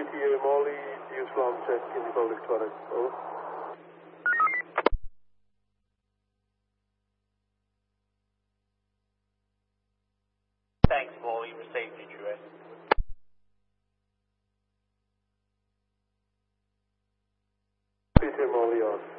PTA Molly, use from check in the public toilet. Over. Thanks, Molly. Received address. PTA Molly on.